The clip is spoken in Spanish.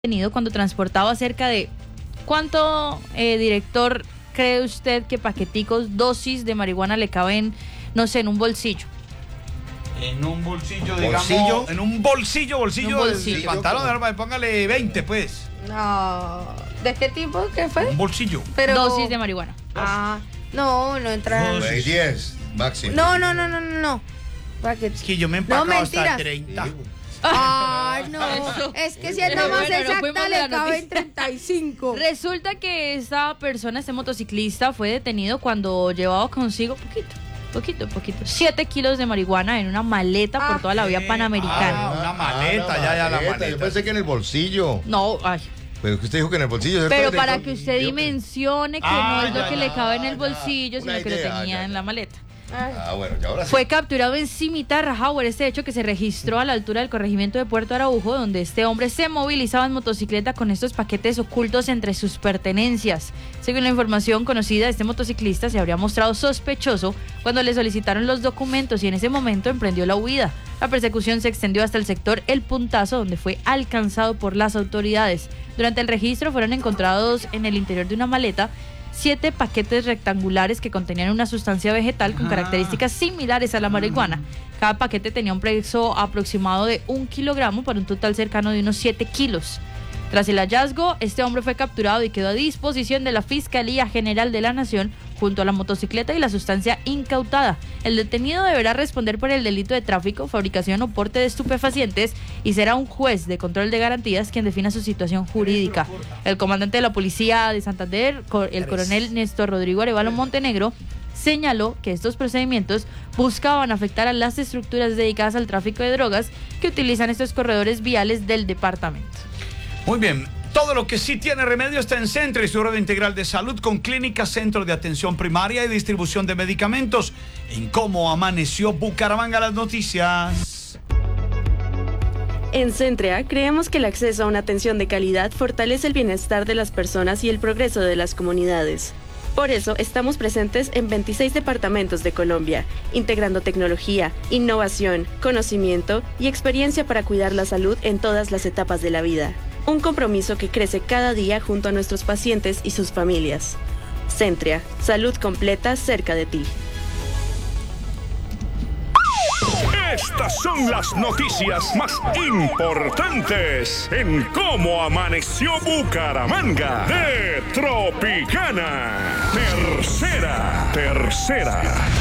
detenido cuando transportaba cerca de... ¿Cuánto, director, cree usted que paqueticos, dosis de marihuana le caben, no sé, en un bolsillo? En un bolsillo, digamos. ¿Bolsillo? En un bolsillo del pantalón, póngale 20, pues. No. ¿De qué tipo? ¿Qué fue? Un bolsillo. Pero... Dosis de marihuana. Ah, no entra. 10 máximo. No. Es que yo me empaco hasta mentiras. 30. Ay, no. Es que si es la más Bueno, no exacta, fuimos de le la caben noticia. 35. Resulta que esta persona, este motociclista, fue detenido cuando llevaba consigo poquito, 7 kilos de marihuana en una maleta por toda la vía panamericana. Una maleta, la maleta. Yo pensé que en el bolsillo. No, ay. Pero usted dijo que en el bolsillo. ¿cierto? Pero para que usted dimensione que no es lo que le cabe en el ya. bolsillo, sino Una que lo idea, tenía ya. en la maleta. Bueno, y ahora sí. Fue capturado en Cimitarra, este hecho que se registró a la altura del corregimiento de Puerto Araujo, donde este hombre se movilizaba en motocicleta con estos paquetes ocultos entre sus pertenencias. Según la información conocida, este motociclista se habría mostrado sospechoso cuando le solicitaron los documentos y en ese momento emprendió la huida. La persecución se extendió hasta el sector El Puntazo, donde fue alcanzado por las autoridades. Durante el registro fueron encontrados en el interior de una maleta 7 paquetes rectangulares que contenían una sustancia vegetal con características similares a la marihuana. Cada paquete tenía un peso aproximado de 1 kilogramo para un total cercano de unos 7 kilos. Tras el hallazgo, este hombre fue capturado y quedó a disposición de la Fiscalía General de la Nación junto a la motocicleta y la sustancia incautada. El detenido deberá responder por el delito de tráfico, fabricación o porte de estupefacientes y será un juez de control de garantías quien defina su situación jurídica. El comandante de la Policía de Santander, el coronel Néstor Rodrigo Arevalo Montenegro, señaló que estos procedimientos buscaban afectar a las estructuras dedicadas al tráfico de drogas que utilizan estos corredores viales del departamento. Muy bien. Todo lo que sí tiene remedio está en Centra y su red integral de salud con clínica, centro de atención primaria y distribución de medicamentos. En Cómo Amaneció Bucaramanga, las noticias. En Centrea creemos que el acceso a una atención de calidad fortalece el bienestar de las personas y el progreso de las comunidades. Por eso estamos presentes en 26 departamentos de Colombia, integrando tecnología, innovación, conocimiento y experiencia para cuidar la salud en todas las etapas de la vida. Un compromiso que crece cada día junto a nuestros pacientes y sus familias. Centria, salud completa cerca de ti. Estas son las noticias más importantes en Cómo Amaneció Bucaramanga de Tropicana. Tercera.